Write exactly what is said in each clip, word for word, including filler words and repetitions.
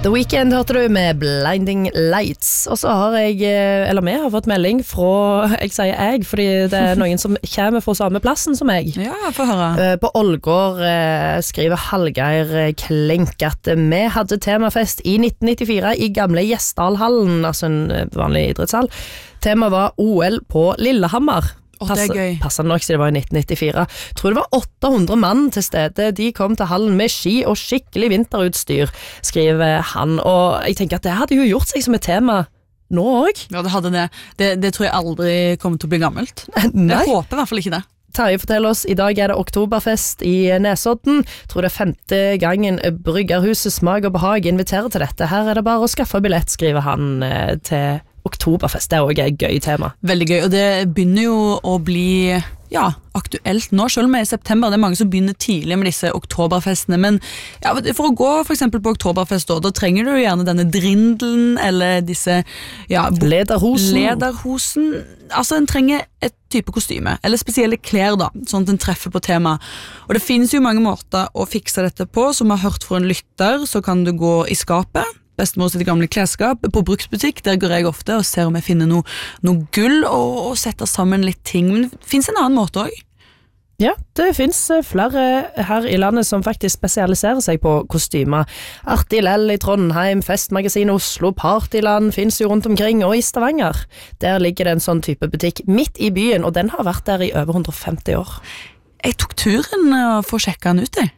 The Weeknd hørte du med Blinding Lights. Og så har jeg, eller vi har fått melding fra, jeg sier jeg, fordi det er noen som kommer fra samme plassen som jeg. Ja, få høre. På Ålgård skriver Hallgeir Klenk at vi hadde temafest i nitten nittifire i gamle Gjesdalhallen, altså en vanlig idrettshall. Temaet var O L på Lillehammer. Oh, det er gøy. Passet nok siden det var i nitten nittifire. Tror det var åtte hundre mann til stede. De kom til hallen med ski og skikkelig vinterutstyr, skriver han. Og jeg tenker at det hadde jo gjort seg som et tema nå også. Ja, det hadde det. Det, det tror jeg aldri kommer til å bli gammelt. Nei. Jeg håper i hvert fall ikke det. Terje forteller oss, i dag er det oktoberfest i Nesodden. Tror det er femte gangen Bryggerhuset Smak og Behag inviterer til dette. Her er det bare å skaffe billett, skriver han til oktoberfest. Det er også et gøy tema. Veldig gøy, og det begynner jo å bli ja, aktuelt nå, selv om det er i september. Det er mange som begynner tidlig med disse oktoberfestene, men ja, for å gå for eksempel på oktoberfest, da, da trenger du gjerne denne drindelen, eller disse ja, lederhosen. lederhosen. Altså, en trenger et type kostyme, eller spesielle klær da, sånn at en treffer på tema. Og det finnes jo mange måter å fikse dette på. Som jeg har hørt fra en lytter, så kan du gå i skapet, bestemor sitt gamle klesskap, på bruksbutikk. Der går jeg ofte og ser om jeg finner noe, noe gull og, og setter sammen litt ting. Men det finnes en annen måte også. Ja, det finnes flere her i landet som faktisk spesialiserer seg på kostymer. Artilell i Trondheim, Festmagasin Oslo, Partyland finnes jo rundt omkring, og i Stavanger. Der ligger det en sånn type butikk midt i byen, og den har vært der i over hundre og femti år. Jeg tok turen for å sjekke den ut, jeg.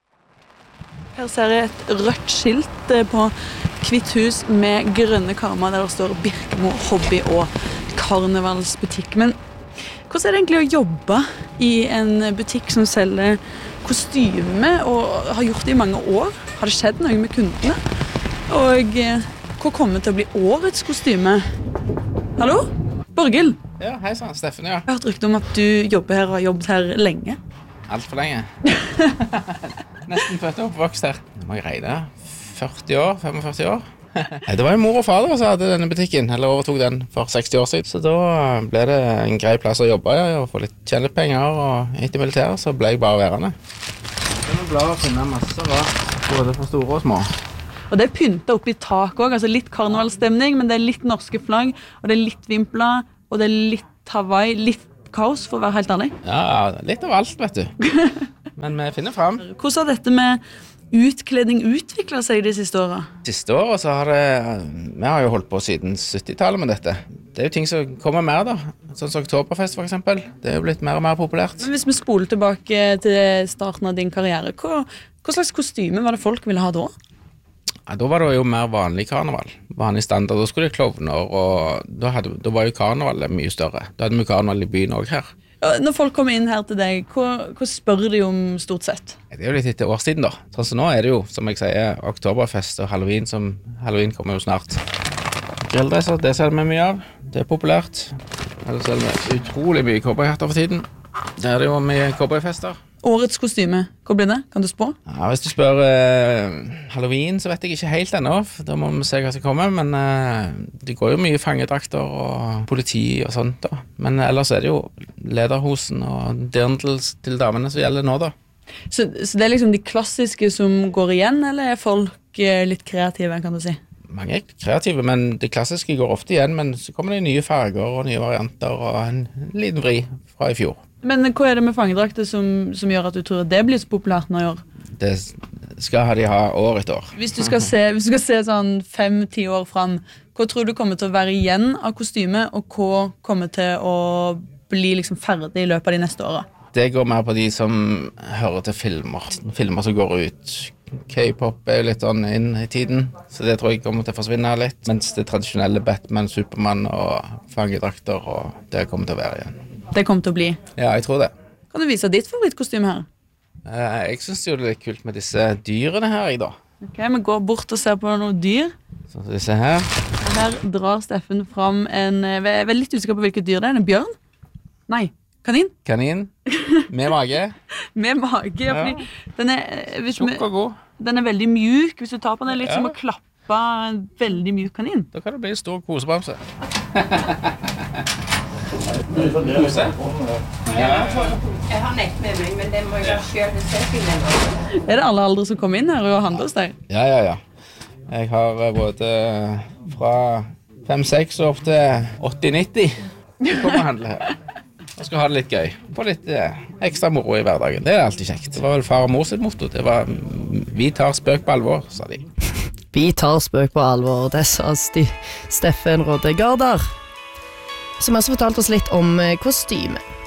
Her ser jeg et rødt skilt på hvitt hus med grønne karmer der det står Birkemo hobby og karnevalsbutikk. Men hvordan er det egentlig å jobbe i en butikk som selger kostyme og har gjort det i mange år? Har det skjedd noe med kundene? Og hva kommer til å bli årets kostyme? Hallo? Borghild? Ja, hei sann, Steffen, ja. Jeg har hørt rykte om at du jobber her og har jobbet her lenge. Alt for lenge. Nesten født og oppvokst her. Det må jeg regne. førti år, femogførti år. Det var jo mor og far da, som hadde denne butikken, eller overtok den for seksti år siden. Så da ble det en grei plass å jobbe i, og få litt tjennepenger, og etter militæret så ble jeg bare værende. Det var glad å finne masse rart, både for store og små. Og det er pyntet opp i tak også, altså litt karnevalstemning, men det er litt norske flagg, og det er litt vimpler, og det er litt Hawaii, litt kaos, for å være helt ærlig. Ja, litt av alt, vet du. Men vi finner frem. Hvordan har dette med utkledning utviklet seg de siste årene? Siste året så har det, vi har jo holdt på siden syttitallet med dette. Det er jo ting som kommer mer da, sånn som oktoberfest for eksempel. Det er jo blitt mer og mer populært. Men hvis vi spoler tilbake til starten av din karriere, hva, hva slags kostyme var det folk ville ha da? Ja, da var det jo mer vanlig karneval, vanlig standard. Da skulle det klovner, og da, hadde, da var jo karneval mye større. Da hadde vi karneval i byen også her. Når folk kommer inn her til deg, hva, hva spør de om stort sett? Det er jo litt etter årstiden da. Sånn som nå er det jo, som jeg sier, oktoberfest og Halloween, som Halloween kommer jo snart. Grilldresser, det selger vi mye av. Det er populært. Ellers selger vi utrolig mye cowboyhatter for tiden. Det er det jo mye cowboyfester. Årets kostyme, hva blir det? Kan du spå? Ja, hvis du spør uh, Halloween, så vet jeg ikke helt ennå. Da må vi se hva som kommer, men uh, det går jo mye fangedrakter og politi og sånt da. Men uh, ellers er det jo lederhosen og dirndls til damene som gjelder nå da. Så, så det er liksom de klassiske som går igjen, eller er folk uh, litt kreative, kan du si? Mange er kreative, men det klassiske går ofte igjen, men så kommer det nye farger og nye varianter og en liten vri fra i fjor. Men hva er det med fangedrakter som, som gjør at du tror at det blir så populært nå i år? Det skal de ha år etter år. Hvis du skal se, hvis du skal se sånn fem-ti år frem, hva tror du kommer til å være igjen av kostyme, og hva kommer til å bli liksom ferdig i løpet av de neste årene? Det går mer på de som hører til filmer. Filmer som går ut. K-pop er jo litt sånn inn i tiden, så det tror jeg kommer til å forsvinne litt. Mens det tradisjonelle Batman, Superman og fangedrakter, og det kommer til å være igjen. Det kommer til å bli? Ja, jeg tror det. Kan du vise ditt favorittkostyme her? Jeg synes jo det er litt kult med disse dyrene her i dag. Ok, vi går bort og ser på noen dyr. Sånn som disse her. Her drar Steffen fram en, jeg er veldig litt usikker på hvilket dyr det er, en bjørn? Nei, kanin? Kanin, med mage. Med mage, ja, fordi den er, tjukk og god. Den er veldig mjuk, hvis du tar på den, litt ja. Som å klappe en veldig mjuk kanin. Da kan det bli en stor kosebamse. Kose? Jeg har nett med meg, men det må jeg selv se til. Er det alle aldre som kommer inn her og handler hos deg? Ja, ja, ja. Jeg har både fra fem seks og opp til åtti nitti. Kommer og handler her. Og skal ha det litt gøy. Få litt eh, ekstra moro i hverdagen. Det er alltid kjekt. Det var vel far og mor sitt motto. Det var vi tar spøk på alvor, sa de. Vi tar spøk på alvor, det sa Steffen Rodde Gardar, som også fortalte oss litt om kostyme.